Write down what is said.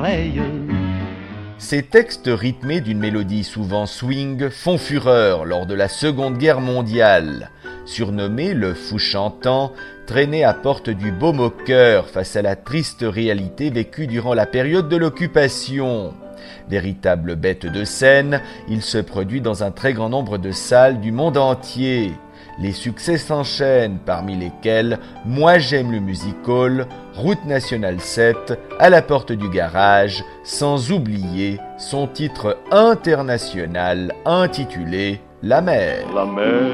Ces textes rythmés d'une mélodie souvent swing font fureur lors de la Seconde Guerre mondiale. Surnommé le fou chantant, traîné à porte du baume au cœur face à la triste réalité vécue durant la période de l'occupation. Véritable bête de scène, il se produit dans un très grand nombre de salles du monde entier. Les succès s'enchaînent, parmi lesquels Moi j'aime le music-hall, Route nationale 7, À la porte du garage, sans oublier son titre international intitulé La mer.